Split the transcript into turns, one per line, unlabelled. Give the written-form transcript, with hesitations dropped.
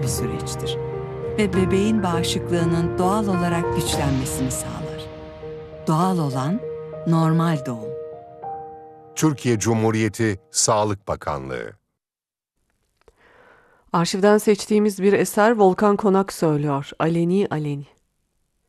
bir süreçtir ve bebeğin bağışıklığının doğal olarak güçlenmesini sağlar. Doğal olan normal doğum.
Türkiye Cumhuriyeti Sağlık Bakanlığı.
Arşivden seçtiğimiz bir eser Volkan Konak söylüyor. Aleni Aleni.